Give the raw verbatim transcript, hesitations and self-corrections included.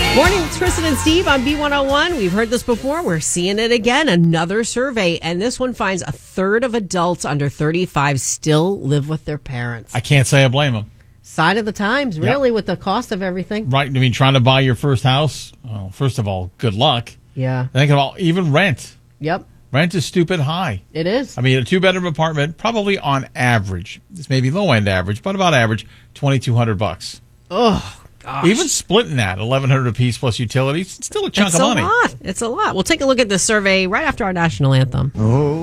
Morning, it's Kristen and Steve on B one oh one. We've heard this before. We're seeing it again. Another survey, and this one finds a third of adults under thirty-five still live with their parents. I can't say I blame them. Sign of the times, really, Yep. with the cost of everything. Right? I mean, trying to buy your first house, well, first of all, good luck. Yeah. Think of all, even rent. Yep, Rent is stupid high. it is. I mean, a two-bedroom apartment, probably on average, this may be low-end average, but about average, twenty-two hundred bucks. Oh, gosh. Even splitting that, eleven hundred apiece plus utilities, it's still a chunk it's of a money. lot. It's a lot. We'll take a look at the survey right after our national anthem. Oh.